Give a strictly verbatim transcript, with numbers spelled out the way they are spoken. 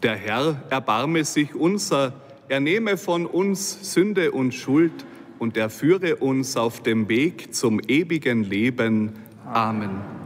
Der Herr erbarme sich unser, er nehme von uns Sünde und Schuld und er führe uns auf dem Weg zum ewigen Leben. Amen.